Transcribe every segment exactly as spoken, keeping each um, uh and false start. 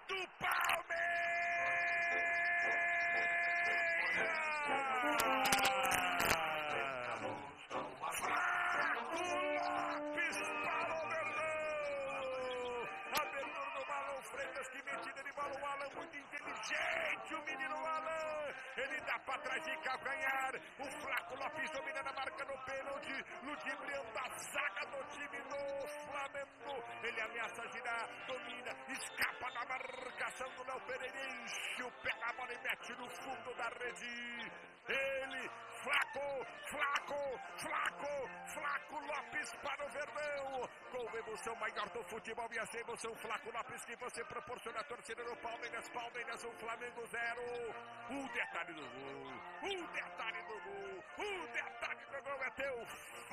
do Palmeiras! Flaco Lopes para o Verdão! Abertura do Marlon Freitas, que metida de bola, o Alan muito inteligente, o menino Alan, ele dá pra trás de calcanhar, o Flaco Lopes domina na marca no pênalti, ludibriando a zaga do time do Flamengo, ele ameaça girar, domina, escapa da marcação do Léo Pereira, enche o pé na bola e mete no fundo da rede, ele, Flaco, Flaco, Flaco, Flaco Lopes para o Verdão, com emoção maior do futebol e essa emoção, Flaco Lopes que você proporciona a torcida do Palmeiras, Palmeiras um, Flamengo zero, o detalhe do gol, o detalhe do gol, o detalhe do gol é teu,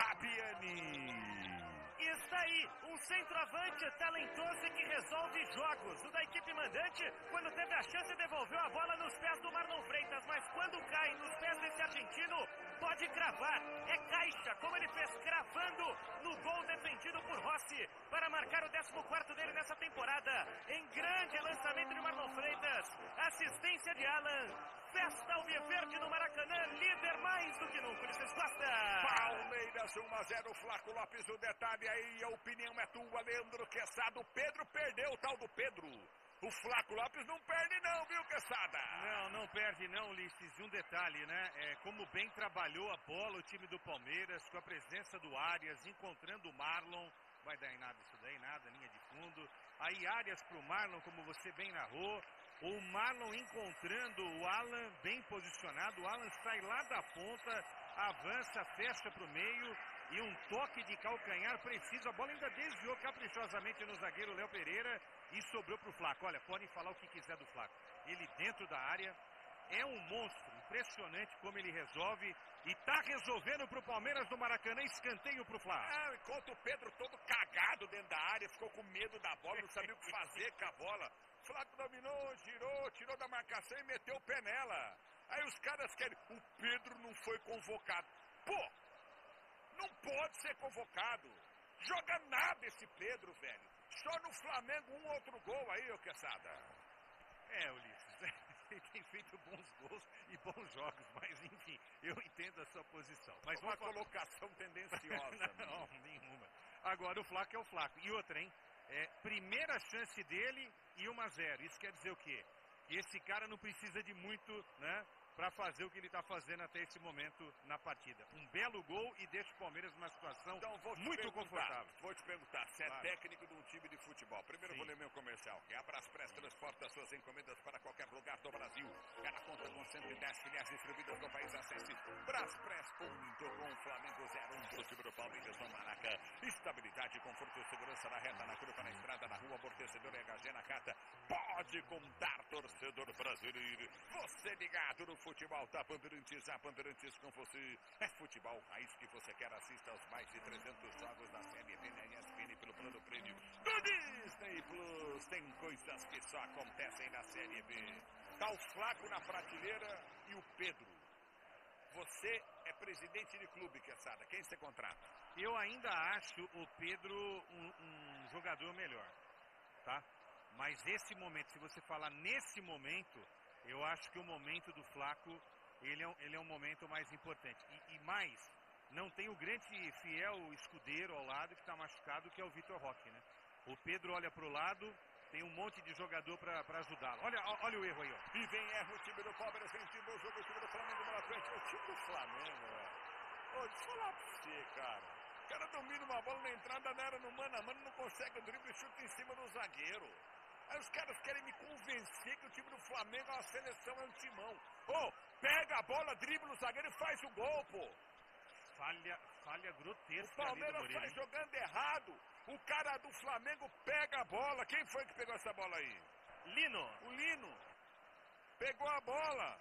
Fabiani. Isso aí, um centroavante talentoso que resolve jogos. O da equipe mandante, quando teve a chance, devolveu a bola nos pés do Marlon Freitas, mas quando cai nos pés desse argentino, pode cravar. É caixa, como ele fez, cravando no gol defendido por Rossi, para marcar o décimo quarto dele nessa temporada. Em grande lançamento de Marlon Freitas, assistência de Alan. Festa alviverde no Maracanã, líder mais do que nunca, vocês gostam? Palmeiras um a zero, Flaco Lopes, o detalhe aí, a opinião é tua, Leandro Quesada. O Pedro perdeu, o tal do Pedro. O Flaco Lopes não perde não, viu, Quesada? Não, não perde não, Ulisses. Um detalhe, né? É, como bem trabalhou a bola o time do Palmeiras, com a presença do Arias, encontrando o Marlon. Vai dar em nada isso daí, nada, linha de fundo. Aí Arias pro Marlon, como você bem narrou. O Marlon encontrando o Alan bem posicionado. O Alan sai lá da ponta, avança, fecha para o meio. E um toque de calcanhar preciso. A bola ainda desviou caprichosamente no zagueiro Léo Pereira e sobrou para o Flaco. Olha, podem falar o que quiser do Flaco. Ele dentro da área é um monstro. Impressionante como ele resolve. E tá resolvendo para o Palmeiras no Maracanã. Escanteio para o Flaco. Ah, enquanto o Pedro todo cagado dentro da área, ficou com medo da bola, não sabia o que fazer com a bola. Flaco dominou, girou, tirou da marcação e meteu o pé nela. Aí os caras querem... O Pedro não foi convocado. Pô, não pode ser convocado. Joga nada esse Pedro, velho. Só no Flamengo um outro gol aí, ô Quesada. É, Ulisses, ele tem feito bons gols e bons jogos, mas enfim, eu entendo a sua posição. Mas uma vamos... colocação tendenciosa. Não, nenhuma. Agora o Flaco é o Flaco. E outra, hein? É, primeira chance dele e um a zero. Isso quer dizer o quê? Que esse cara não precisa de muito, né, para fazer o que ele está fazendo até esse momento na partida. Um belo gol e deixa o Palmeiras numa situação então, vou muito confortável. Vou te perguntar, você claro. É técnico de um time de futebol. Primeiro vou ler meu comercial. Que a Braspress transporta suas encomendas para qualquer lugar do Brasil. Ela conta com cento e dez filiais distribuídas no país. Acesse braspress ponto com. Flamengo zero um pro time do Palmeiras no Maraca. Estabilidade, conforto e segurança na reta, na curva, na estrada, na rua, amortecedor e H G na carta. Pode contar, torcedor brasileiro. Você ligado no futebol da Bandeirantes, a Bandeirantes com você. É futebol raiz que você quer. Assista aos mais de trezentos jogos da Série B na E S P N pelo plano prêmio do Disney Plus. Tem coisas que só acontecem na Série B. Tá o Flaco na prateleira e o Pedro. Você é presidente de clube, Quesada. Quem você contrata? Eu ainda acho o Pedro um, um jogador melhor, tá? Mas esse momento, se você falar nesse momento, eu acho que o momento do Flaco, ele é um, ele é um momento mais importante. E, e mais, não tem o grande fiel escudeiro ao lado que está machucado, que é o Vitor Roque, né? O Pedro olha para o lado, tem um monte de jogador para ajudá-lo. Olha, olha o erro aí, ó. E vem erro o time do Palmeiras, vem time do jogo, o time do Flamengo na frente. É o time do Flamengo, velho. Ô, deixa eu falar pra você, cara. O cara domina uma bola na entrada, na área, no mano a mano, não consegue o drible e chuta em cima do zagueiro. Aí os caras querem me convencer que o time do Flamengo é uma seleção, é um timão. Ô, oh, pega a bola, dribla o zagueiro e faz o gol, pô. Falha, falha grotesca. O Palmeiras vai jogando errado. O cara do Flamengo pega a bola. Quem foi que pegou essa bola aí? Lino. O Lino. Pegou a bola.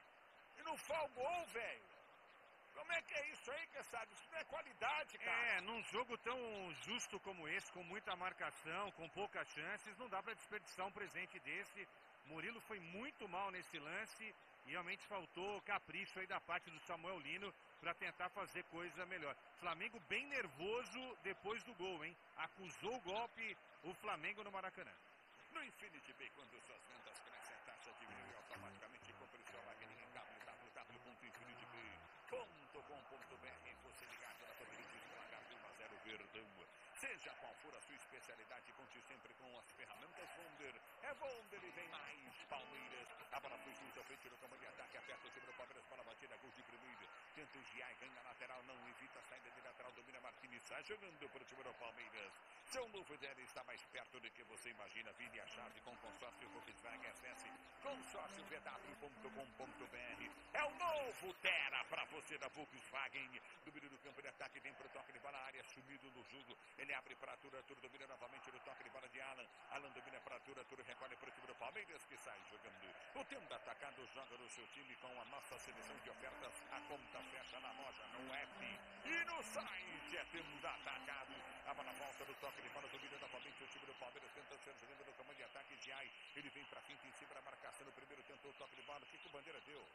E não foi o gol, velho. Como é que é isso aí, Quesada? Isso não é qualidade, cara. É, num jogo tão justo como esse, com muita marcação, com poucas chances, não dá pra desperdiçar um presente desse. Murilo foi muito mal nesse lance e realmente faltou capricho aí da parte do Samuel Lino para tentar fazer coisa melhor. Flamengo bem nervoso depois do gol, hein? Acusou o golpe o Flamengo no Maracanã. No Infinity Bay, quando suas vendas crescem, a taxa diminui automaticamente. Compre sua maquininha em w w w ponto infinity bay ponto com ponto b r. Você ligado na Bandeirantes pela Carta um a zero Verdão. Seja qual for a sua especialidade, conte sempre com as ferramentas Wonder. É Wonder e vem mais. Palmeiras, a bola foi junta, frente no comando de ataque, aperta o time do Palmeiras, bola batida, gol de primeiro. Tenta o Giai, ganha a lateral, não evita a saída de lateral, domina Martins, sai jogando para o time do Palmeiras. Seu novo ideia está mais perto do que você imagina. Vire a chave com consórcio Volkswagen. Acesse consórcio v w ponto com ponto b r. É o novo Terra para você da Volkswagen. Domínio do campo de ataque, vem para o toque de bola, área sumido no jogo. Ele abre para a Arthur, Arthur domina novamente no toque de bola de Alan. Alan domina para a Arthur, Arthur recolhe para o time do Palmeiras que sai jogando. O tempo da atacado joga no seu time com a nossa seleção de ofertas. A conta fecha na loja, no app e no site. É tempo da atacado. A bola volta no toque de bola, domina novamente o time do Palmeiras. Tenta ser jogando no comando de ataque de Ai. Ele vem para frente em cima da marcação. No primeiro tentou o toque de bola. O que, que o Bandeira deu?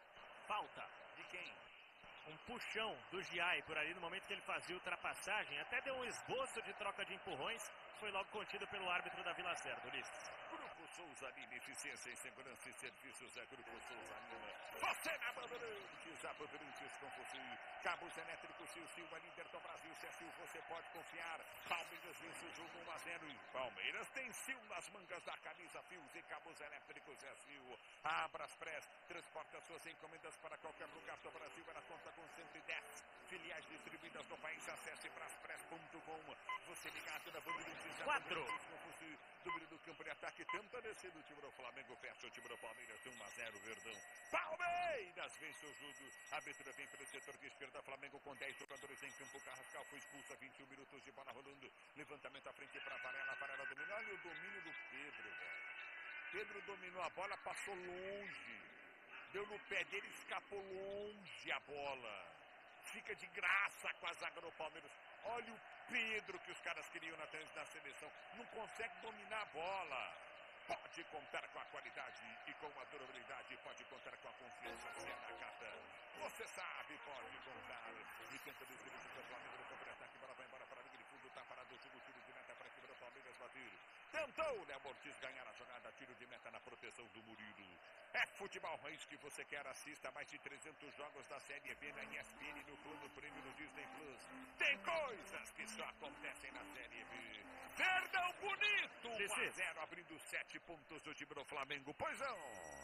Falta. De quem? Um puxão do Giai por ali no momento que ele fazia ultrapassagem. Até deu um esboço de troca de empurrões. Foi logo contido pelo árbitro da Vila Cerda, Ulisses. Grupo Souza Lima, eficiência em segurança e serviços é Grupo Souza Lima. Você na Bandeirantes, a Bandeirantes com você. Cabos elétricos, Sil Silva, líder do Brasil. Se é Sil, você pode confiar. Palmeiras vence o jogo um a zero. E Palmeiras tem Sil nas mangas da camisa. Fios e cabos elétricos é Sil. A Braspress transporta suas encomendas para qualquer lugar do Brasil. Ela conta com cento e dez filiais distribuídas no país. Acesse braspress ponto com. Você ligado na Bandeirantes. Quatro. Domínio do campo de ataque, tenta descer do time do Flamengo, fecha o time do Palmeiras, um a zero, Verdão. Palmeiras vence o jogo. A abertura vem pelo setor de esquerda, Flamengo com dez jogadores em campo. Carrascal foi expulso a vinte e um minutos de bola rolando. Levantamento à frente para Varela, Varela dominou. Olha o domínio do Pedro, velho. Pedro dominou a bola, passou longe. Deu no pé dele, escapou longe a bola. Fica de graça com a zaga do Palmeiras. Olha o Pedro que os caras queriam na, na seleção. Não consegue dominar a bola. Pode contar com a qualidade e com a durabilidade. Pode contar com a confiança. Se é na carta, você sabe, pode contar. E tenta descer o time do Flamengo no campo de ataque. Bola vai embora para a linha de fundo. Tá parado o jogo. Tiro de meta para a equipe do Palmeiras bater. Tentou, Léo Ortiz ganhar a jogada. Tiro de meta na proteção do Murilo. É futebol raiz que você quer. Assista mais de trezentos jogos da Série B na E S P N, no Plano Prêmio no Disney Plus. Tem coisas que só acontecem na Série B. Verdão bonito, um a zero, abrindo sete pontos do time do Flamengo. Pois não.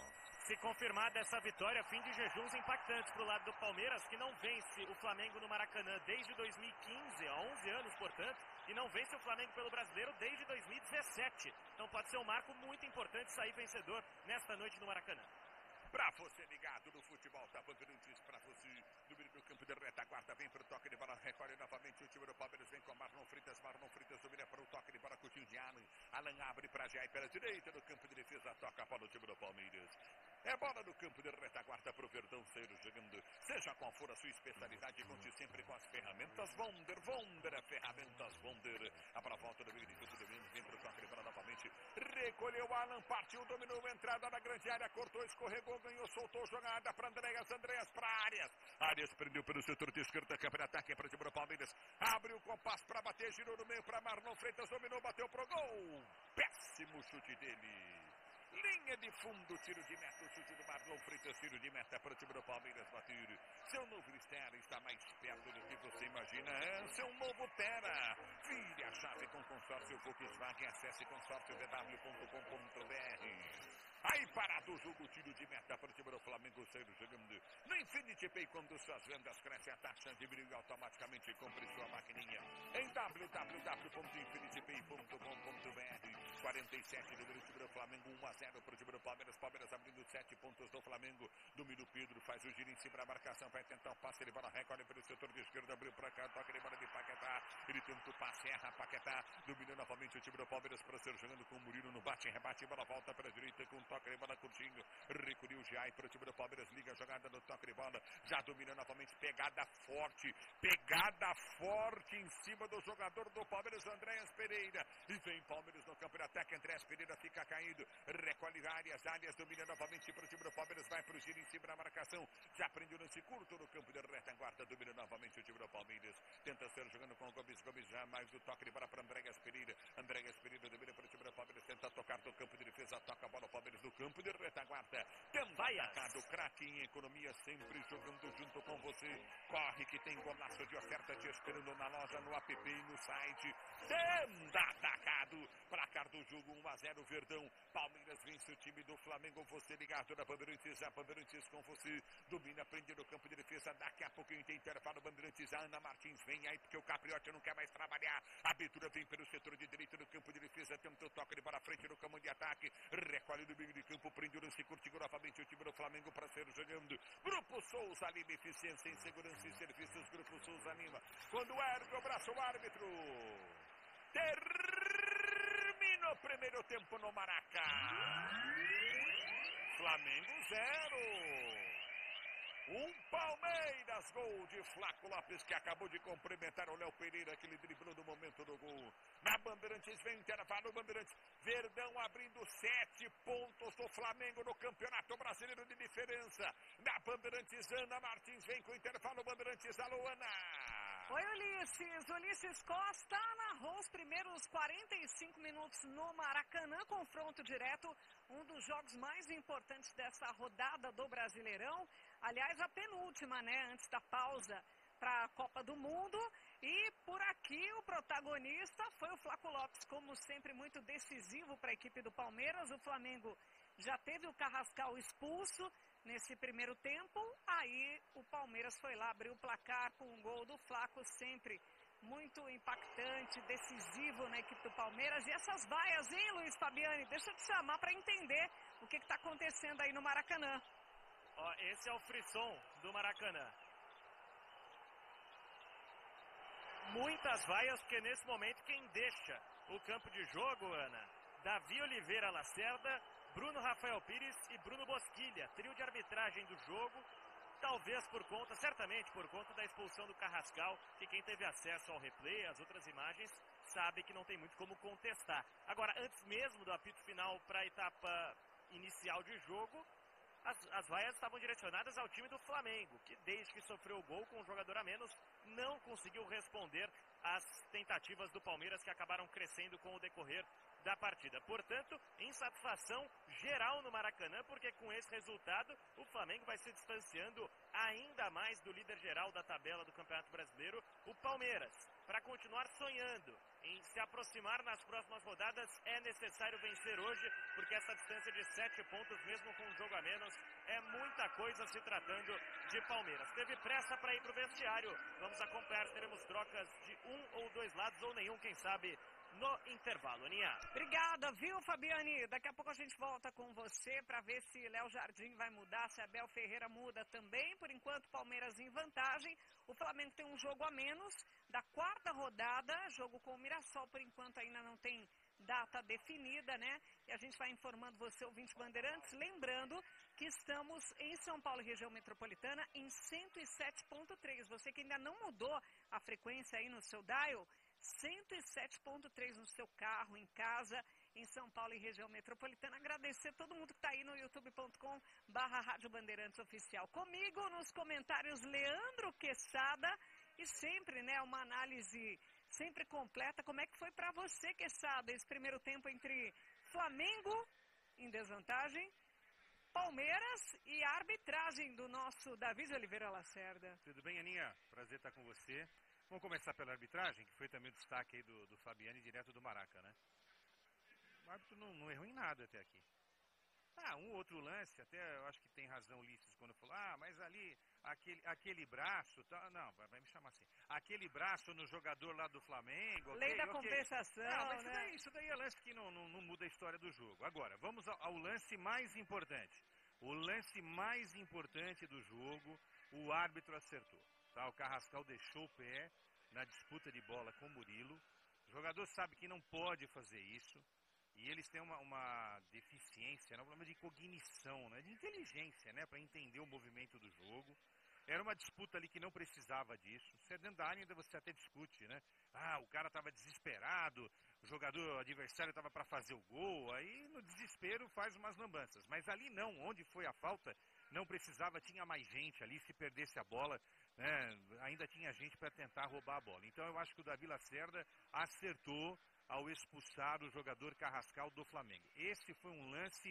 Se confirmada essa vitória, fim de jejuns impactantes para o lado do Palmeiras, que não vence o Flamengo no Maracanã desde dois mil e quinze, há onze anos, portanto, e não vence o Flamengo pelo Brasileiro desde dois mil e dezessete. Então pode ser um marco muito importante sair vencedor nesta noite no Maracanã. Pra você ligado no futebol, tá Bandeirantes pra você. Número do campo de retaguarda, vem pro toque de bola, recolhe novamente o time do Palmeiras, vem com Marlon Freitas, Marlon Freitas domina para o toque de bola, Coutinho de Alan. Alan abre pra Jair pela direita no campo de defesa, toca para o time do Palmeiras. É bola no campo de retaguarda pro Verdão sair jogando. Seja qual for a sua especialidade, conte sempre com as ferramentas Wonder. Wonder é ferramentas Wonder. A bola volta do meio de tudo, vem pro toque de bola novamente. Recolheu Alan, partiu, dominou, entrada na grande área, cortou, escorregou, ganhou, soltou, jogada para Andréas, Andréas para Arias. Arias prendeu pelo setor de esquerda, campo de ataque para o time do Palmeiras. Abriu o compasso para bater, girou no meio para Marlon Freitas, dominou, bateu pro gol. Péssimo chute dele. Linha de fundo, tiro de meta, o chute do Marlon Freitas, tiro de meta para o time do Palmeiras bater. Seu novo Stera está mais perto do que você imagina. É seu novo Terra. Vire a chave com consórcio Volkswagen. Acesse consórcio v w ponto com ponto b r. Aí parado o jogo, tiro de meta para o time do Flamengo sair jogando. No Infinity Pay, quando suas vendas crescem, a taxa diminui automaticamente e compre sua maquininha em w w w ponto infinity pay ponto com ponto b r. quarenta e sete, número do time do Flamengo, um a zero para o time do Palmeiras. Palmeiras abrindo sete pontos do Flamengo. Domínio Pedro, faz o giro em cima da marcação, vai tentar o passe, ele bola, recolhe pelo setor de esquerda, abriu para cá, toca de bola de Paquetá. Ele tenta o passe, erra Paquetá. Dominou novamente o time do Palmeiras para ser jogando com o Murilo no bate, rebate, bola volta para a direita com toque de bola curtinho, recolheu o Giai para o time do Palmeiras, liga a jogada no toque de bola, já domina novamente, pegada forte, pegada forte em cima do jogador do Palmeiras, Andréas Pereira, e vem Palmeiras no campo de ataque, Andréas Pereira fica caído, recolhe áreas, áreas, domina novamente para o time do Palmeiras, vai para o giro em cima da marcação, já prende o lance curto no campo de retaguarda, domina novamente o time do Palmeiras, tenta ser jogando com o Gomes, Gomes já mais o toque de bola para Andréas Pereira, Andréas Pereira domina para o time do Palmeiras, tenta tocar do Supermercado Craque em economia, sempre jogando junto com você. Corre que tem golaço de oferta te esperando na loja, no app e no site. Tenda Atacado. Placar do jogo um a zero Verdão. Palmeiras vence o time do Flamengo. Você ligado na Bandeirantes, a Bandeirantes com você. Domina, prende no campo de defesa. Daqui a pouquinho tem intervalo. Bandeirantes, a Ana Martins vem aí porque o Capriotti não quer mais trabalhar. A abertura vem pelo setor de direita no campo de defesa. Tenta o toque de bola à frente no campo de ataque. Recolhe do meio de campo. Prende o lance, curtiu novamente o time do Flamengo para ser jogando. Grupo Souza Lima, eficiência em segurança e serviços. Grupo Souza Lima. Quando ergue o braço o árbitro. Termina o primeiro tempo no Maraca. Flamengo zero. Um Palmeiras, gol de Flaco Lopes, que acabou de cumprimentar o Léo Pereira, que ele driblou no momento do gol. Na Bandeirantes vem intervalo, Bandeirantes. Verdão abrindo sete pontos do Flamengo no Campeonato Brasileiro de diferença. Na Bandeirantes, Ana Martins vem com intervalo, Bandeirantes, alô Ana. Oi, Ulisses. Ulisses Costa narrou os primeiros quarenta e cinco minutos no Maracanã, confronto direto, um dos jogos mais importantes dessa rodada do Brasileirão. Aliás, a penúltima, né, antes da pausa para a Copa do Mundo. E por aqui o protagonista foi o Flaco Lopes, como sempre muito decisivo para a equipe do Palmeiras. O Flamengo já teve o Carrascal expulso nesse primeiro tempo. Aí o Palmeiras foi lá, abriu o placar com um gol do Flaco, sempre muito impactante, decisivo na equipe do Palmeiras. E essas vaias, hein, Luiz Fabiani? Deixa eu te chamar para entender o que está acontecendo aí no Maracanã. Ó, esse é o frisson do Maracanã. Muitas vaias, porque nesse momento quem deixa o campo de jogo, Ana, Davi Oliveira Lacerda, Bruno Rafael Pires e Bruno Bosquilha, trio de arbitragem do jogo, talvez por conta, certamente por conta da expulsão do Carrascal, que quem teve acesso ao replay, as outras imagens, sabe que não tem muito como contestar. Agora, antes mesmo do apito final para a etapa inicial de jogo, As, as vaias estavam direcionadas ao time do Flamengo, que desde que sofreu o gol com um jogador a menos, não conseguiu responder às tentativas do Palmeiras, que acabaram crescendo com o decorrer da partida. Portanto, insatisfação geral no Maracanã, porque com esse resultado, o Flamengo vai se distanciando ainda mais do líder geral da tabela do Campeonato Brasileiro, o Palmeiras. Para continuar sonhando em se aproximar nas próximas rodadas, é necessário vencer hoje, porque essa distância de sete pontos, mesmo com um jogo a menos, é muita coisa se tratando de Palmeiras. Teve pressa para ir para o vestiário. Vamos acompanhar se teremos trocas de um ou dois lados, ou nenhum, quem sabe, no intervalo. Aninha. Obrigada, viu, Fabiane? Daqui a pouco a gente volta com você para ver se Léo Jardim vai mudar, se Abel Ferreira muda também. Por enquanto, Palmeiras em vantagem. O Flamengo tem um jogo a menos da quarta rodada, jogo com o Mirassol, por enquanto ainda não tem data definida, né? E a gente vai informando você, ouvinte Bandeirantes, lembrando que estamos em São Paulo, região metropolitana, em cento e sete ponto três. Você que ainda não mudou a frequência aí no seu dial, cento e sete ponto três no seu carro, em casa, em São Paulo e região metropolitana. Agradecer todo mundo que está aí no youtube ponto com barra Rádio Bandeirantes Oficial. Comigo nos comentários, Leandro Quesada, e sempre, né, uma análise sempre completa. Como é que foi para você, Quesada, esse primeiro tempo entre Flamengo em desvantagem, Palmeiras e a arbitragem do nosso Davi de Oliveira Lacerda? Tudo bem, Aninha? Prazer estar com você. Vamos começar pela arbitragem, que foi também o destaque aí do, do Fabiani, direto do Maraca, né? O árbitro não, não errou em nada até aqui. Ah, um outro lance, até eu acho que tem razão o Ulisses quando falou, ah, mas ali, aquele, aquele braço, tá, não, vai, vai me chamar assim, aquele braço no jogador lá do Flamengo. Lei okay, da okay. compensação, não, mas né? isso daí, isso daí é lance que não, não, não muda a história do jogo. Agora, vamos ao, ao lance mais importante. O lance mais importante do jogo, o árbitro acertou. Tá? O Carrascal deixou o pé na disputa de bola com o Murilo. O jogador sabe que não pode fazer isso. E eles têm uma, uma deficiência, né? Um problema de cognição, né? De inteligência, né? Para entender o movimento do jogo. Era uma disputa ali que não precisava disso. Se é dentro da área, ainda você até discute, né? Ah, o cara estava desesperado, o jogador o adversário estava para fazer o gol, aí no desespero faz umas lambanças. Mas ali não, onde foi a falta, não precisava, tinha mais gente ali, se perdesse a bola, né? Ainda tinha gente para tentar roubar a bola. Então eu acho que o Davi Lacerda acertou ao expulsar o jogador Carrascal do Flamengo. Esse foi um lance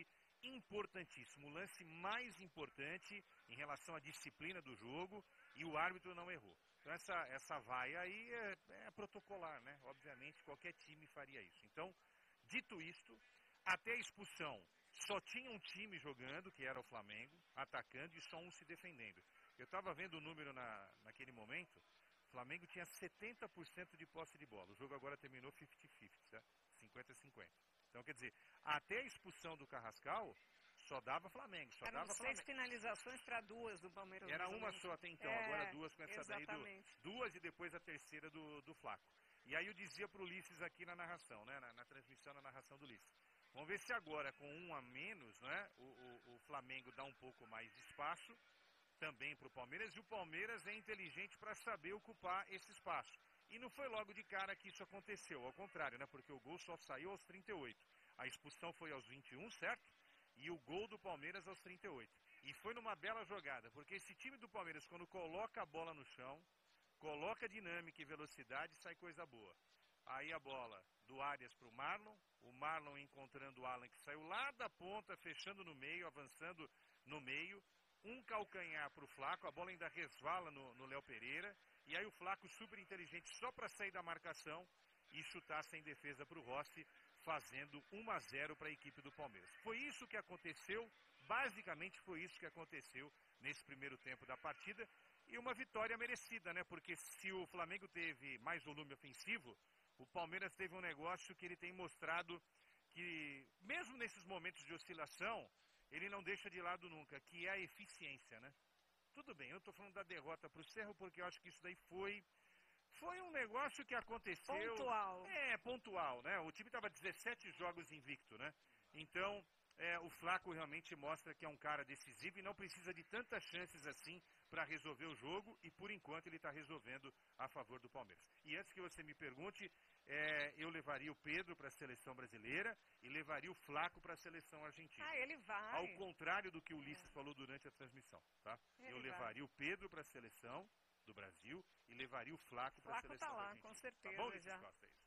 importantíssimo, o lance mais importante em relação à disciplina do jogo, e o árbitro não errou. Então essa, essa vaia aí é, é protocolar, né? Obviamente qualquer time faria isso. Então, dito isto, até a expulsão só tinha um time jogando, que era o Flamengo, atacando, e só um se defendendo. Eu estava vendo o número na, naquele momento, o Flamengo tinha setenta por cento de posse de bola. O jogo agora terminou cinquenta cinquenta, tá? cinquenta a cinquenta. Então, quer dizer, até a expulsão do Carrascal, só dava Flamengo, só Eram dava seis Flamengo. finalizações para duas do Palmeiras. Era uma só até então, é, agora duas com essa exatamente. daí, do, duas e depois a terceira do, do Flaco. E aí eu dizia pro Ulisses aqui na narração, né, na, na transmissão, na narração do Ulisses. Vamos ver se agora, com um a menos, né, o, o, o Flamengo dá um pouco mais de espaço também para o Palmeiras, e o Palmeiras é inteligente para saber ocupar esse espaço. E não foi logo de cara que isso aconteceu, ao contrário, né, porque o gol só saiu aos trinta e oito. A expulsão foi aos vinte e um, certo? E o gol do Palmeiras aos trinta e oito. E foi numa bela jogada, porque esse time do Palmeiras, quando coloca a bola no chão, coloca dinâmica e velocidade, sai coisa boa. Aí a bola do Arias para o Marlon, o Marlon encontrando o Alan, que saiu lá da ponta, fechando no meio, avançando no meio, um calcanhar para o Flaco, a bola ainda resvala no, no Léo Pereira, e aí o Flaco super inteligente só para sair da marcação e chutar sem defesa para o Rossi, fazendo um a zero para a equipe do Palmeiras. Foi isso que aconteceu, basicamente foi isso que aconteceu nesse primeiro tempo da partida, e uma vitória merecida, né? Porque se o Flamengo teve mais volume ofensivo, o Palmeiras teve um negócio que ele tem mostrado que, mesmo nesses momentos de oscilação, ele não deixa de lado nunca, que é a eficiência, né? Tudo bem, eu estou falando da derrota para o Cerro, porque eu acho que isso daí foi... Foi um negócio que aconteceu... Pontual. É, pontual, né? O time estava dezessete jogos invicto, né? Então, é, o Flaco realmente mostra que é um cara decisivo e não precisa de tantas chances assim para resolver o jogo, e por enquanto ele está resolvendo a favor do Palmeiras. E antes que você me pergunte, é, eu levaria o Pedro para a seleção brasileira e levaria o Flaco para a seleção argentina. Ah, ele vai. Ao contrário do que o Ulisses é. falou durante a transmissão, tá? Ele eu levaria vai. o Pedro para a seleção do Brasil e levaria o Flaco para a seleção tá lá, argentina. com certeza. Tá bom, já. Costa, é isso.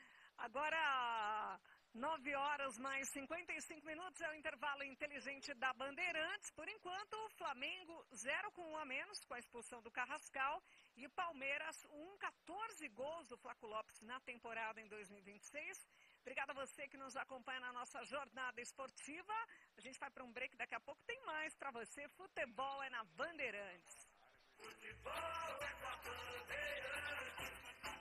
Agora, nove horas mais cinquenta e cinco minutos, é o intervalo inteligente da Bandeirantes. Por enquanto, o Flamengo zero com um a menos, com a expulsão do Carrascal. E o Palmeiras, um, quatorze gols do Flaco Lopes na temporada em dois mil e vinte e seis. Obrigada a você que nos acompanha na nossa jornada esportiva. A gente vai para um break, daqui a pouco tem mais para você. Futebol é na Bandeirantes. Futebol é na Bandeirantes.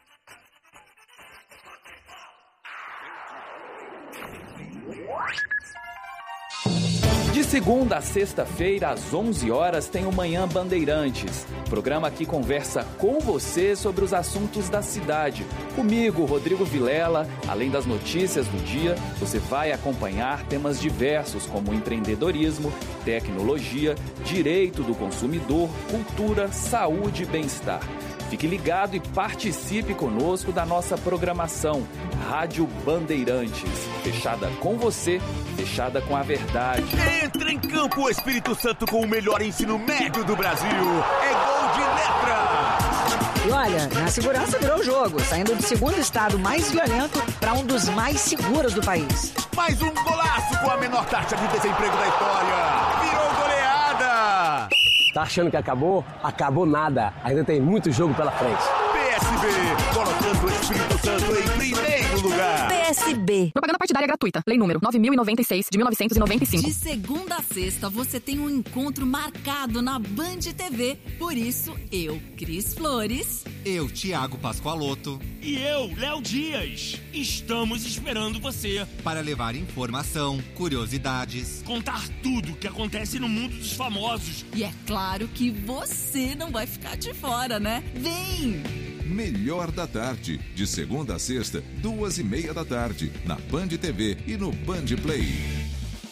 De segunda a sexta-feira, às onze horas, tem o Manhã Bandeirantes. Programa que conversa com você sobre os assuntos da cidade. Comigo, Rodrigo Vilela, além das notícias do dia, você vai acompanhar temas diversos como empreendedorismo, tecnologia, direito do consumidor, cultura, saúde e bem-estar. Fique ligado e participe conosco da nossa programação. Rádio Bandeirantes. Fechada com você, fechada com a verdade. Entra em campo o Espírito Santo com o melhor ensino médio do Brasil. É gol de letra. E olha, na segurança virou o jogo, saindo do segundo estado mais violento para um dos mais seguros do país. Mais um golaço com a menor taxa de desemprego da história. Virou goleada. Tá achando que acabou? Acabou nada. Ainda tem muito jogo pela frente. P S B, colocando o Espírito Santo em primeiro lugar. P S B. Propaganda partidária gratuita. Lei número nove mil e noventa e seis, de mil novecentos e noventa e cinco. De segunda a sexta, você tem um encontro marcado na Band T V. Por isso, eu, Cris Flores. Eu, Thiago Pascoaloto. E eu, Léo Dias. Estamos esperando você. Para levar informação, curiosidades. Contar tudo o que acontece no mundo dos famosos. E é claro que você não vai ficar de fora, né? Vem! Melhor da Tarde, de segunda a sexta, duas e meia da tarde, na Band T V e no Band Play.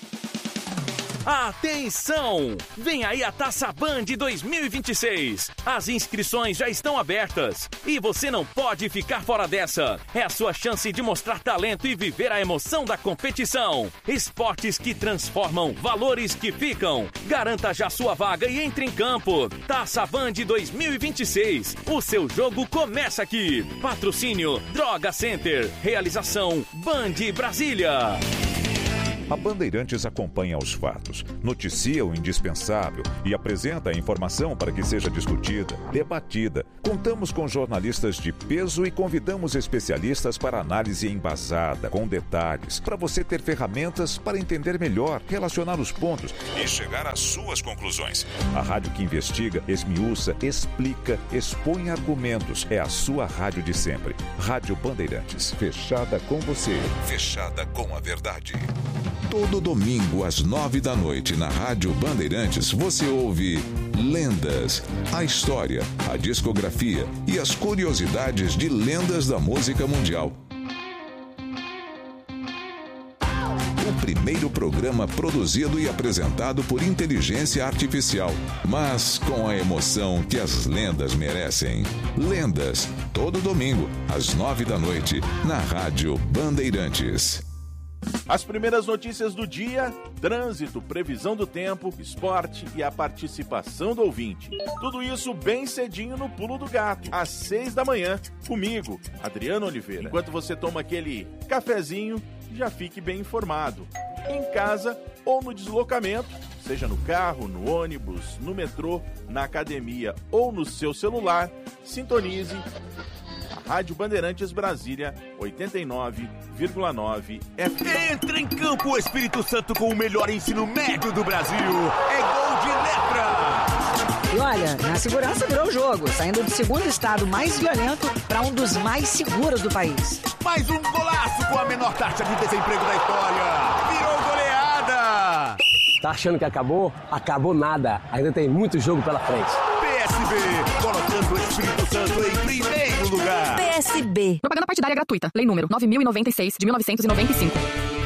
Atenção! Vem aí a Taça Band dois mil e vinte e seis. As inscrições já estão abertas e você não pode ficar fora dessa. É a sua chance de mostrar talento e viver a emoção da competição. Esportes que transformam, valores que ficam. Garanta já sua vaga e entre em campo. Taça Band dois mil e vinte e seis. O seu jogo começa aqui. Patrocínio Droga Center. Realização Band Brasília. A Bandeirantes acompanha os fatos, noticia o indispensável e apresenta a informação para que seja discutida, debatida. Contamos com jornalistas de peso e convidamos especialistas para análise embasada, com detalhes, para você ter ferramentas para entender melhor, relacionar os pontos e chegar às suas conclusões. A rádio que investiga, esmiuça, explica, expõe argumentos. É a sua rádio de sempre. Rádio Bandeirantes. Fechada com você. Fechada com a verdade. Todo domingo às nove da noite na Rádio Bandeirantes você ouve Lendas, a história, a discografia e as curiosidades de lendas da música mundial. O primeiro programa produzido e apresentado por inteligência artificial, mas com a emoção que as lendas merecem. Lendas, todo domingo às nove da noite na Rádio Bandeirantes. As primeiras notícias do dia, trânsito, previsão do tempo, esporte e a participação do ouvinte. Tudo isso bem cedinho no Pulo do Gato, às seis da manhã, comigo, Adriano Oliveira. Enquanto você toma aquele cafezinho, já fique bem informado. Em casa ou no deslocamento, seja no carro, no ônibus, no metrô, na academia ou no seu celular, sintonize Rádio Bandeirantes Brasília, oitenta e nove vírgula nove F M. Entra em campo o Espírito Santo com o melhor ensino médio do Brasil. É gol de letra! E olha, na segurança virou o jogo, saindo do segundo estado mais violento para um dos mais seguros do país. Mais um golaço com a menor taxa de desemprego da história. Virou goleada! Tá achando que acabou? Acabou nada. Ainda tem muito jogo pela frente. P S B, colocando o Espírito Santo em primeiro lugar. P S B. Propaganda partidária gratuita. Lei número nove mil e noventa e seis, de mil novecentos e noventa e cinco.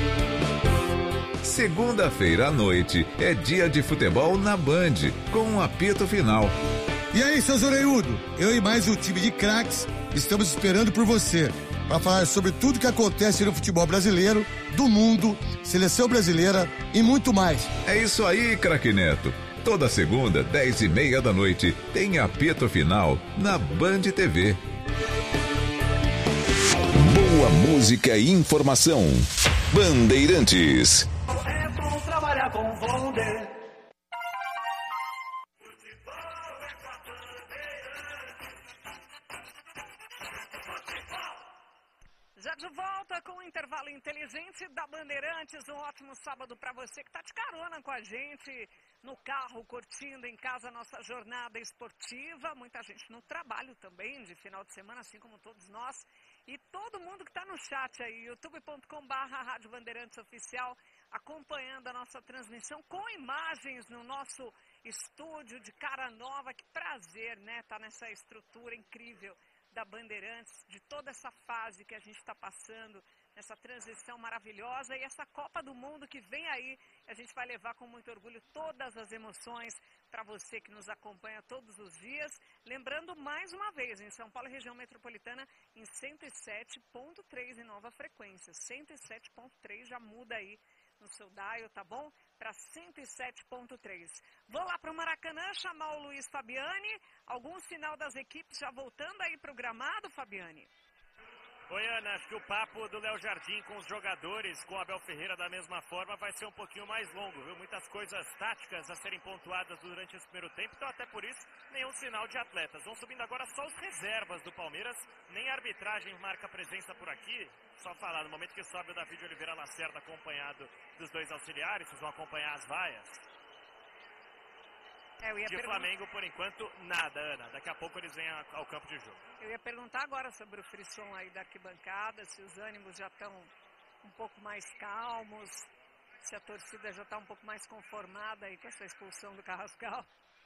Segunda-feira à noite é dia de futebol na Band, com um apito final. E aí, seus orelhudos? Eu e mais um time de craques estamos esperando por você para falar sobre tudo que acontece no futebol brasileiro, do mundo, seleção brasileira e muito mais. É isso aí, craque Neto. Toda segunda, dez e meia da noite, tem apito final na Band T V. Boa música e informação. Bandeirantes. É bom trabalhar com Wonder. Já de volta com o intervalo inteligente da Bandeirantes, um ótimo sábado para você que está de carona com a gente no carro, curtindo em casa a nossa jornada esportiva. Muita gente no trabalho também, de final de semana, assim como todos nós. E todo mundo que está no chat aí, youtube ponto com barra Rádio Bandeirantes Oficial, acompanhando a nossa transmissão com imagens no nosso estúdio de cara nova. Que prazer, né? Tá nessa estrutura incrível da Bandeirantes, de toda essa fase que a gente está passando, nessa transição maravilhosa e essa Copa do Mundo que vem aí. A gente vai levar com muito orgulho todas as emoções para você que nos acompanha todos os dias. Lembrando mais uma vez, em São Paulo, região metropolitana, em cento e sete ponto três em nova frequência. cento e sete ponto três já muda aí no seu dial, tá bom? Para cento e sete ponto três. Vou lá para o Maracanã chamar o Luiz Fabiani. Algum sinal das equipes já voltando aí para o gramado, Fabiani? Oi, Ana, acho que o papo do Léo Jardim com os jogadores, com o Abel Ferreira da mesma forma, vai ser um pouquinho mais longo, viu? Muitas coisas táticas a serem pontuadas durante esse primeiro tempo, então até por isso, nenhum sinal de atletas. Vão subindo agora só os reservas do Palmeiras, nem a arbitragem marca presença por aqui. Só falar, no momento que sobe o David Oliveira Lacerda acompanhado dos dois auxiliares, vocês vão acompanhar as vaias. É, eu ia de perguntar... Flamengo, por enquanto, nada, Ana. Daqui a pouco eles vêm ao campo de jogo. Eu ia perguntar agora sobre o frisson aí da arquibancada, se os ânimos já estão um pouco mais calmos, se a torcida já está um pouco mais conformada aí com essa expulsão do Carrascal.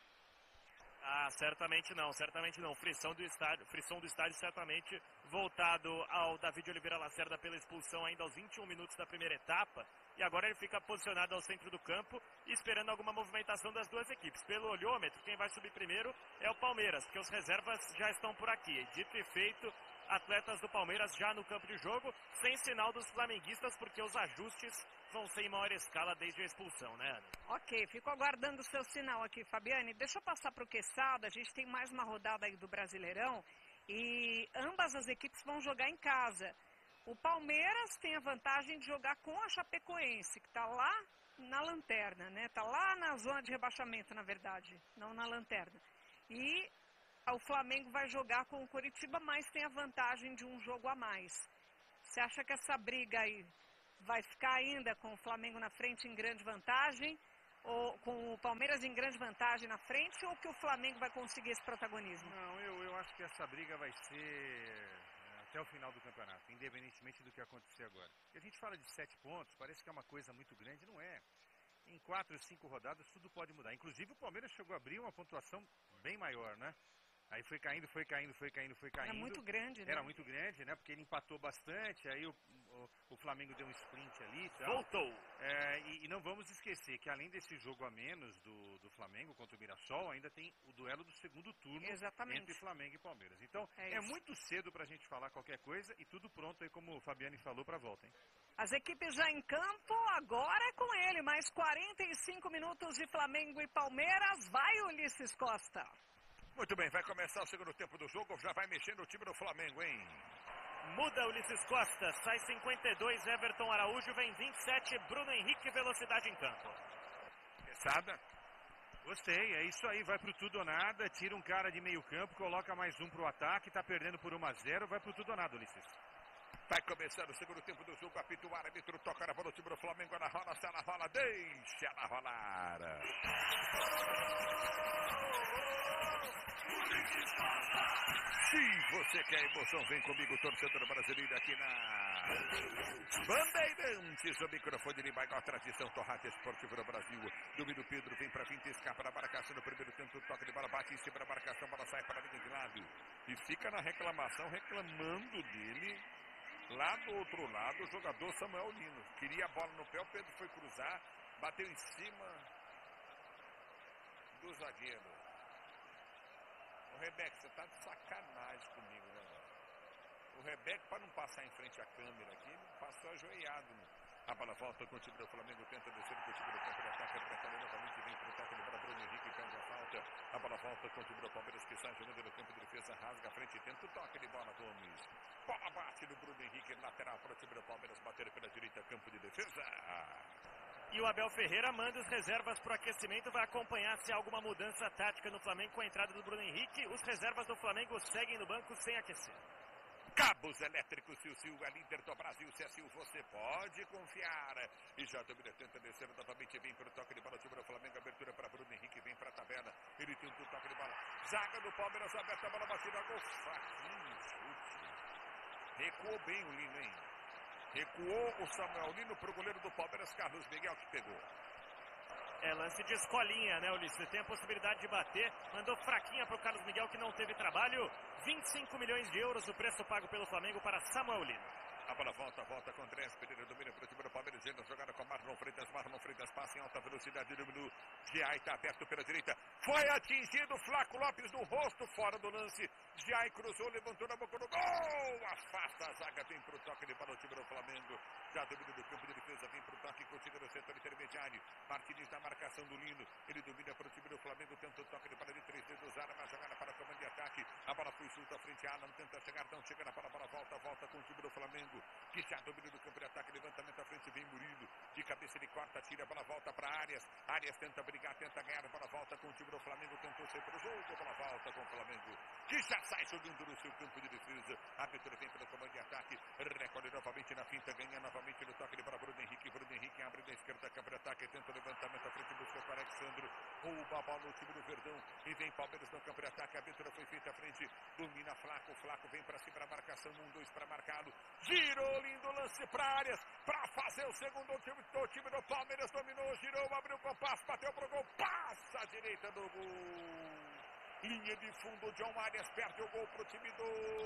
Ah, certamente não, certamente não. Frição do estádio, frição do estádio certamente voltado ao David Oliveira Lacerda pela expulsão ainda aos vinte e um minutos da primeira etapa. E agora ele fica posicionado ao centro do campo, esperando alguma movimentação das duas equipes. Pelo olhômetro, quem vai subir primeiro é o Palmeiras, porque os reservas já estão por aqui. Dito e feito, atletas do Palmeiras já no campo de jogo, sem sinal dos flamenguistas, porque os ajustes vão ser em maior escala desde a expulsão, né, Ana? Ok, fico aguardando o seu sinal aqui, Fabiane. Deixa eu passar para o Quesada, a gente tem mais uma rodada aí do Brasileirão e ambas as equipes vão jogar em casa. O Palmeiras tem a vantagem de jogar com a Chapecoense, que está lá na lanterna, né? Está lá na zona de rebaixamento, na verdade, não na lanterna. E o Flamengo vai jogar com o Coritiba, mas tem a vantagem de um jogo a mais. Você acha que essa briga aí vai ficar ainda com o Flamengo na frente em grande vantagem, ou com o Palmeiras em grande vantagem na frente, ou que o Flamengo vai conseguir esse protagonismo? Não, eu, eu acho que essa briga vai ser até o final do campeonato, independentemente do que acontecer agora. Porque a gente fala de sete pontos, parece que é uma coisa muito grande, não é. Em quatro, cinco rodadas, tudo pode mudar. Inclusive, o Palmeiras chegou a abrir uma pontuação bem maior, né? Aí foi caindo, foi caindo, foi caindo, foi caindo. Era muito grande, né? Era muito grande, né? Porque ele empatou bastante, aí o, o, o Flamengo deu um sprint ali. Tal. Voltou. É, e, e não vamos esquecer que além desse jogo a menos do, do Flamengo contra o Mirassol, ainda tem o duelo do segundo turno. Exatamente. Entre Flamengo e Palmeiras. Então, é, é muito cedo pra gente falar qualquer coisa e tudo pronto aí, como o Fabiane falou, pra volta, hein? As equipes já em campo, agora é com ele. Mais quarenta e cinco minutos de Flamengo e Palmeiras. Vai, Ulisses Costa. Muito bem, vai começar o segundo tempo do jogo, já vai mexendo o time do Flamengo, hein? Muda Ulisses Costa, sai cinquenta e dois, Everton Araújo, vem vinte e sete, Bruno Henrique, velocidade em campo. Pensada? Gostei, é isso aí, vai pro tudo ou nada, tira um cara de meio campo, coloca mais um pro ataque, tá perdendo por um a zero, vai pro tudo ou nada, Ulisses. Vai começar o segundo tempo do jogo, apita o árbitro, toca na bola do time do Flamengo, ela rola, se ela rola, deixa ela rolar. Se você quer emoção, vem comigo, torcedor brasileiro, aqui na Bandeirantes, o microfone de maior tradição, Torrate Esportivo do Brasil. Domínio Pedro, vem pra Vinta, escapa na marcação no primeiro tempo, toque de bola, bate em cima da marcação, bola sai para a linha de lado. E fica na reclamação, reclamando dele. Lá do outro lado, o jogador Samuel Lino. Queria a bola no pé, o Pedro foi cruzar, bateu em cima do zagueiro. O Rebeca, você tá de sacanagem comigo, né, velho? O Rebeca, para não passar em frente à câmera aqui, ele passou ajoelhado. Né? A bola volta com o time do Flamengo, tenta descer com o time do campo de ataque, repreende novamente, vem para o toque de bola, Bruno Henrique, perde a falta. A bola volta com o time do Palmeiras, que sai jogando no campo de defesa, rasga a frente, tenta o toque de bola, Gomes. Bola bate no Bruno Henrique, lateral para o time do Palmeiras, bater pela direita, campo de defesa. E o Abel Ferreira manda os reservas para o aquecimento, vai acompanhar se há alguma mudança tática no Flamengo com a entrada do Bruno Henrique. Os reservas do Flamengo seguem no banco sem aquecer. Cabos elétricos, Sil Sil, a líder do Brasil, C S U, você pode confiar. E já domina, tenta descer novamente, vem para o toque de bola, time do Flamengo, abertura para Bruno Henrique, vem para a tabela, ele tenta o toque de bola, zaga do Palmeiras, aberta a bola, batida, gol, fraquinho, chute. Recuou bem o Lino, hein? Recuou o Samuel Lino para o goleiro do Palmeiras, Carlos Miguel, que pegou. É lance de escolinha, né, Ulisses? Tem a possibilidade de bater. Mandou fraquinha para o Carlos Miguel, que não teve trabalho. vinte e cinco milhões de euros o preço pago pelo Flamengo para Samuel Lino. A bola volta, volta com Andrés Pereira, domina para o time do Palmeiras, ainda jogada com Marlon Freitas, Marlon Freitas passa em alta velocidade, domina Giai, está aberto pela direita, foi atingido, Flaco Lopes no rosto, fora do lance, Giai cruzou, levantou na boca do gol, afasta a zaga, vem para o toque de bola o time do Flamengo, já domina do campo de defesa, vem para o toque, continua no setor intermediário, Martins na marcação do Lino, ele domina para o time do Flamengo, tenta o toque de bola de três dedos, arma, jogada para o comando de ataque, a bola foi solta frente a Alan, tenta chegar, não chega na bola, bola volta, volta com o time do Flamengo, que já domina do campo de ataque, levantamento à frente, vem Murilo, de cabeça ele corta, tira, a bola volta para Arias, Arias tenta brigar, tenta ganhar, a bola volta com o time do Flamengo, tentou ser pro jogo, a bola volta com o Flamengo, que já sai jogando no seu campo de defesa, a abertura vem pelo comando de ataque, recolhe novamente na finta, ganha novamente no toque de bola, Bruno Henrique, Bruno Henrique abre da esquerda, campo de ataque, tenta o levantamento à frente, busca para Alexandro, rouba a bola no time do Verdão, e vem Palmeiras no campo de ataque, a abertura foi feita à frente, domina Flaco, Flaco vem para cima da marcação, um, dois para marcá-lo, girou, lindo lance para áreas, para fazer o segundo time, o time do Palmeiras dominou, girou, abriu o compasso, bateu pro gol, passa à direita do gol. Linha de fundo, John Arias perde o gol pro time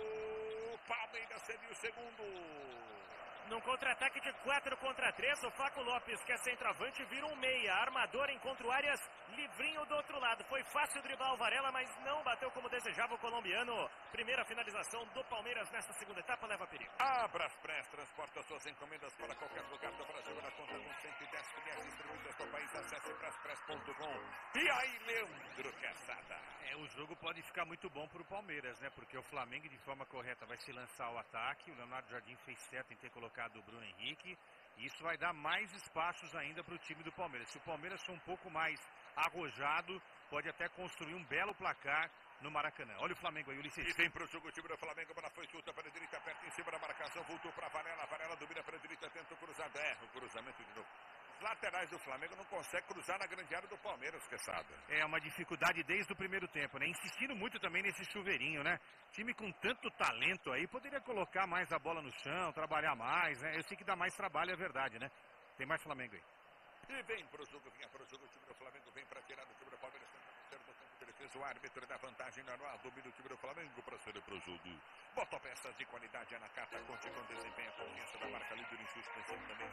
do Palmeiras, seria o segundo. Num contra-ataque de quatro contra três, o Flaco Lopes, que é centroavante, vira um meia. Armador encontra o Arias, livrinho do outro lado. Foi fácil driblar o Varela, mas não bateu como desejava o colombiano. Primeira finalização do Palmeiras nesta segunda etapa, leva perigo. Abra as press, transporta suas encomendas para qualquer lugar do Brasil. Na conta com cento e dez colheres distribuídas resto do país, acesse braspress ponto com. E aí, Leandro Quesada? É, o jogo pode ficar muito bom para o Palmeiras, né? Porque o Flamengo, de forma correta, vai se lançar ao ataque. O Leonardo Jardim fez certo em ter colocado o Bruno Henrique. E isso vai dar mais espaços ainda para o time do Palmeiras. Se o Palmeiras for um pouco mais arrojado, pode até construir um belo placar no Maracanã. Olha o Flamengo aí, Ulisses. E vem pro jogo o time do Flamengo, bola foi chuta para a direita, perto em cima da marcação, voltou para a Varela, a Varela domina para a direita, tenta o cruzado, erra o cruzamento de novo. Os laterais do Flamengo não conseguem cruzar na grande área do Palmeiras, Quesada. É uma dificuldade desde o primeiro tempo, né? Insistindo muito também nesse chuveirinho, né? Time com tanto talento aí, poderia colocar mais a bola no chão, trabalhar mais, né? Eu sei que dá mais trabalho, é verdade, né? Tem mais Flamengo aí. E vem pro jogo, vinha pro jogo, o time do Flamengo vem para tirar do time do Palmeiras, tentando do campo de defesa, o árbitro da vantagem normal, domina o time do Flamengo para ser pro jogo. Bota peças de qualidade, a Nakata, conte com desempenho, a confiança da marca líder em suspensão também,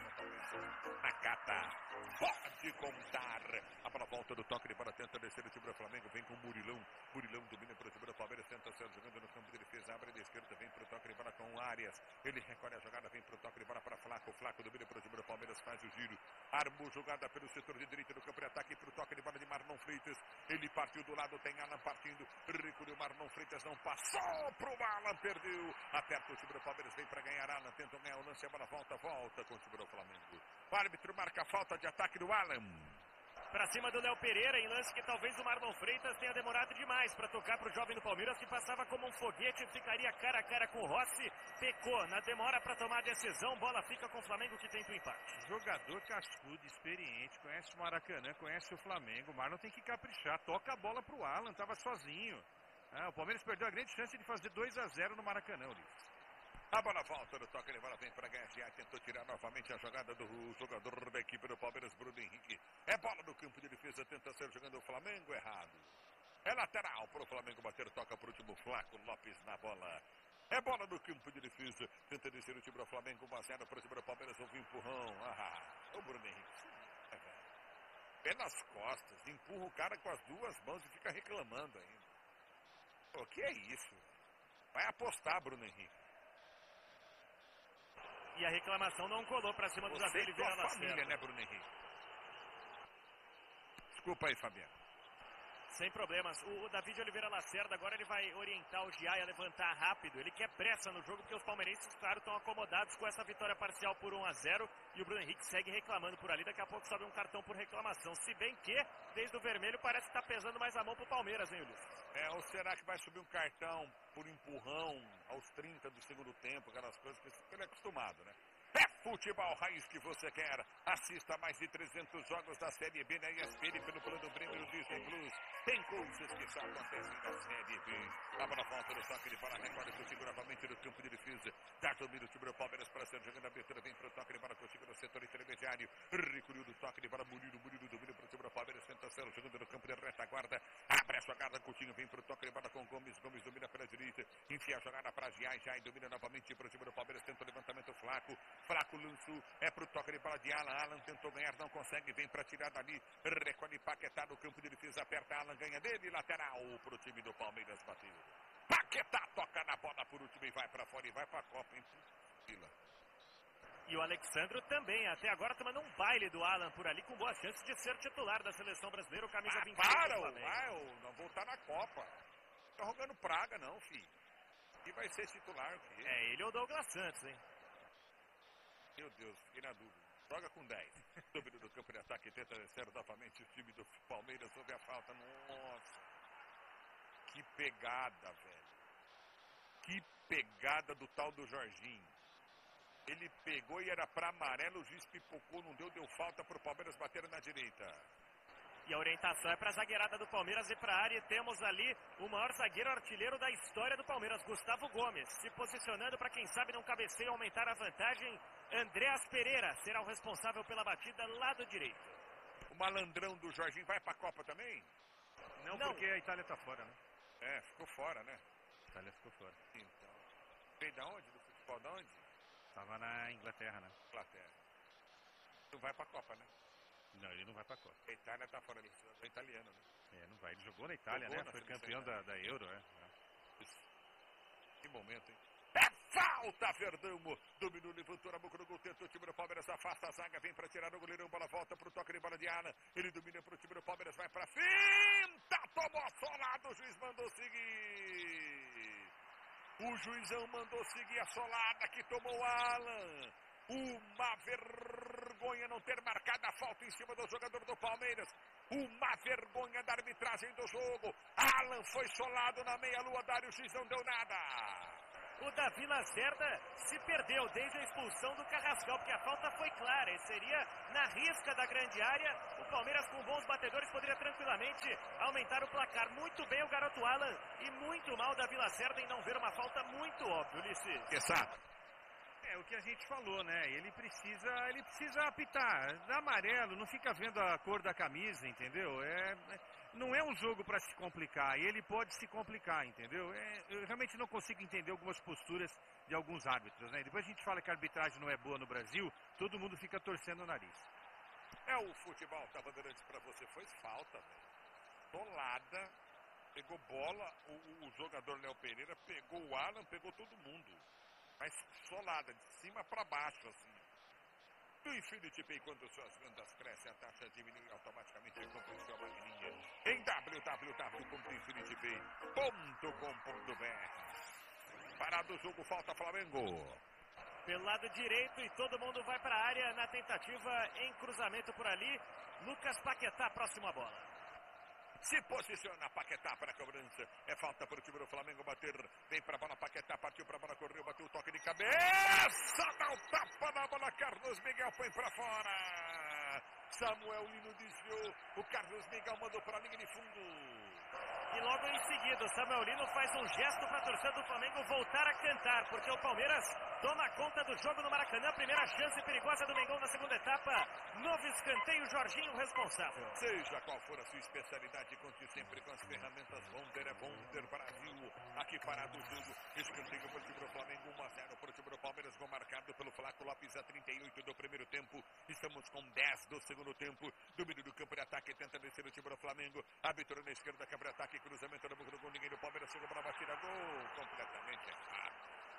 Nakata, pode contar. A bola volta do toque de bola, tenta descer o time do Flamengo, vem com o Murilão, Murilão domina pro time do Palmeiras, tenta ser jogando no campo de defesa, abre da esquerda, vem pro toque de bola com o Arias, ele recolhe a jogada, vem pro toque de bola para Flaco, Flaco domina pro time do Palmeiras, faz o giro, armou jogada pelo setor de direita do campo de ataque pro toque de bola de Marlon Freitas. Ele partiu do lado, tem Alan partindo. Recolheu Marlon Freitas, não passou pro Alan, perdeu. Aperta o time do Palmeiras, vem para ganhar Alan. Tenta ganhar o lance, a bola volta, volta com o time do Flamengo. O árbitro marca a falta de ataque do Alan. Pra cima do Léo Pereira, em lance que talvez o Marlon Freitas tenha demorado demais para tocar pro jovem do Palmeiras, que passava como um foguete, ficaria cara a cara com o Rossi, pecou na demora para tomar a decisão, bola fica com o Flamengo que tenta o empate. Jogador cascudo, experiente, conhece o Maracanã, conhece o Flamengo, o Marlon tem que caprichar, toca a bola pro Alan, tava sozinho. Ah, o Palmeiras perdeu a grande chance de fazer dois a zero no Maracanã, Ulisses. A bola volta no toque, ele bola vem para ganhar, já tentou tirar novamente a jogada do jogador da equipe do Palmeiras, Bruno Henrique. É bola no campo de defesa, tenta ser jogando o Flamengo, errado. É lateral para o Flamengo bater, toca para o último Flaco Lopes na bola. É bola no campo de defesa, tenta descer o time do Flamengo, um a zero para o time do Palmeiras, houve um empurrão. Ah, o Bruno Henrique. É, pelas costas, empurra o cara com as duas mãos e fica reclamando ainda. O que é isso? Vai apostar, Bruno Henrique. E a reclamação não colou pra cima do Davi Oliveira Lacerda. Família, né, Bruno Henrique? Desculpa aí, Fabiano. Sem problemas. O, o Davi Oliveira Lacerda agora ele vai orientar o Giai a levantar rápido. Ele quer pressa no jogo porque os palmeirenses, claro, estão acomodados com essa vitória parcial por um a zero. E o Bruno Henrique segue reclamando por ali. Daqui a pouco sobe um cartão por reclamação. Se bem que, desde o vermelho, parece que tá pesando mais a mão pro Palmeiras, hein, Ulisses? É, ou será que vai subir um cartão por empurrão aos trinta do segundo tempo? Aquelas coisas que ele é acostumado, né? É futebol raiz que você quer. Assista mais de trezentos jogos da Série B na E S P N pelo plano Premium Disney Plus. Tem coisas que só acontecem na Série B. A bola volta no toque de bola, recolhe consigo novamente no campo de defesa. Dá domínio o time do Palmeiras para ser jogando a abertura. Vem para o toque de bola consigo no setor intermediário. Recolheu do toque de bola, Murilo, Murilo domínio para o time do Palmeiras. Tenta ser jogando no campo de retaguarda. Abre a jogada, Coutinho vem para o toque de bola com Gomes. Gomes domina pela direita. Enfia a jogada para Giai. Giai domina novamente para o time do Palmeiras. Tenta o levantamento Flaco. Flaco lançou, é pro toque de bola de Alan. Alan tentou ganhar, não consegue, vem pra tirar dali. Recolhe Paquetá no campo de defesa, aperta Alan, ganha dele, lateral pro time do Palmeiras bater. Paquetá toca na bola por último e vai pra fora e vai pra Copa, hein? Fila. E o Alexandro também, até agora tomando um baile do Alan por ali, com boa chance de ser titular da seleção brasileira, o camisa ah, vinte e cinco para, do Flamengo. Vai, não voltar na Copa. Tá jogando praga não, filho. E vai ser titular, filho. É ele ou o Douglas Santos, hein? Meu Deus, fiquei na dúvida. Joga com dez. Domínio do campo de ataque, tenta descer novamente o time do Palmeiras sobre a falta. Nossa. Que pegada, velho. Que pegada do tal do Jorginho. Ele pegou e era pra amarelo, o juiz pipocou, não deu, deu falta pro Palmeiras bater na direita. E a orientação é para a zagueirada do Palmeiras e para a área. E temos ali o maior zagueiro artilheiro da história do Palmeiras, Gustavo Gomes, se posicionando para quem sabe não cabeceio aumentar a vantagem. Andréas Pereira será o responsável pela batida lado direito. O malandrão do Jorginho vai para a Copa também? Não, não, porque a Itália tá fora, né? É, ficou fora, né? A Itália ficou fora. Então, veio da onde? Do futebol da onde? Tava na Inglaterra, né? Inglaterra. Não vai para a Copa, né? Não, ele não vai pra Copa. A Itália tá fora do é italiano, né? É, não vai. Ele jogou na Itália, jogou né? Na Foi campeão da, da Euro, é. Isso. Que momento, hein? É falta, Verdão, dominou, levantou na boca do gol, tentou o time do Palmeiras, afasta a zaga, vem para tirar o goleirão, bola volta pro toque de bola de Alan, ele domina pro time do Palmeiras, vai pra finta, tomou solado, o juiz mandou seguir, o juizão mandou seguir a solada que tomou Alan, uma vergonha não ter marcado a falta em cima do jogador do Palmeiras, uma vergonha da arbitragem do jogo, Alan foi solado na meia-lua da área, o juiz não deu nada. O Davi Lacerda se perdeu desde a expulsão do Carrascal, porque a falta foi clara, e seria na risca da grande área. O Palmeiras, com bons batedores, poderia tranquilamente aumentar o placar. Muito bem o garoto Alan, e muito mal o Davi Lacerda em não ver uma falta muito óbvia, Ulisses. Exato. É o que a gente falou, né? Ele precisa, ele precisa apitar. Dá amarelo, não fica vendo a cor da camisa, entendeu? É, não é um jogo para se complicar, e ele pode se complicar, entendeu? É, eu realmente não consigo entender algumas posturas de alguns árbitros, né? Depois a gente fala que a arbitragem não é boa no Brasil, todo mundo fica torcendo o nariz. É o futebol da Bandeirantes pra você, foi falta, velho. Tolada, pegou bola, o, o jogador Léo Pereira pegou o Alan, pegou todo mundo. Mas solada, de cima para baixo, assim. No Infinity Pay, quando suas vendas crescem, a taxa diminui automaticamente e compre sua maquininha em w w w ponto infinity pay ponto com ponto b r. Parado o jogo, falta Flamengo. Pelo lado direito e todo mundo vai para a área na tentativa em cruzamento por ali. Lucas Paquetá, próximo à bola. Se posiciona Paquetá para a cobrança. É falta para o time do Flamengo bater. Vem para a bola, Paquetá partiu para a bola, correu, bateu o toque de cabeça. Dá o tapa na bola, Carlos Miguel põe para fora. Samuel Lino desviou. O Carlos Miguel mandou para a linha de fundo. E logo em seguida, o Samuel Lino faz um gesto para a torcida do Flamengo voltar a cantar, porque o Palmeiras toma conta do jogo no Maracanã. Primeira chance perigosa do Mengão na segunda etapa. Novo escanteio, Jorginho responsável. Seja qual for a sua especialidade, conte sempre com as ferramentas Wonder, é Wonder Brasil. Aqui parado o jogo, escanteio para o time do Flamengo, um a zero para o time do Palmeiras, gol marcado pelo Flaco Lopes a trinta e oito do primeiro tempo. Estamos com dez do segundo tempo. Domínio do campo de ataque, tenta descer o time do Flamengo. Árbitro na esquerda, campo de ataque, cruzamento no boca do gol, ninguém do Palmeiras, chegou para a batida, gol completamente errado.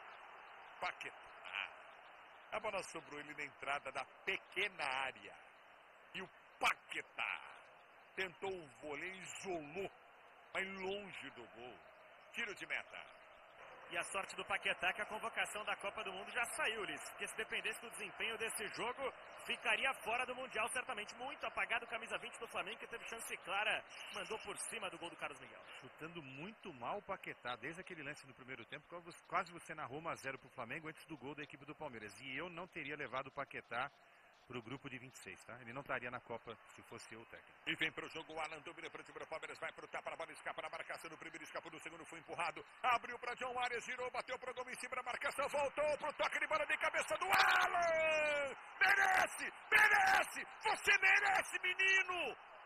Paquetá. A bola sobrou ele na entrada da pequena área. E o Paquetá tentou o vôlei, isolou, mas longe do gol. Tiro de meta. E a sorte do Paquetá que a convocação da Copa do Mundo já saiu, Liz. Porque se dependesse do desempenho desse jogo, ficaria fora do Mundial, certamente. Muito apagado, camisa vinte do Flamengo, que teve chance clara, mandou por cima do gol do Carlos Miguel. Chutando muito mal o Paquetá, desde aquele lance no primeiro tempo, quase você narrou um a zero pro Flamengo antes do gol da equipe do Palmeiras. E eu não teria levado o Paquetá pro grupo de vinte e seis, tá? Ele não estaria na Copa se fosse eu o técnico. E vem pro jogo, o Alan domina para o time do Palmeiras, vai pro tapa, a bola escapa na marcação, no primeiro escapou, no segundo foi empurrado, abriu para John Arias, girou, bateu pro gol em cima da marcação, voltou pro toque de bola de cabeça do Alan! Merece! Merece! Você merece, menino!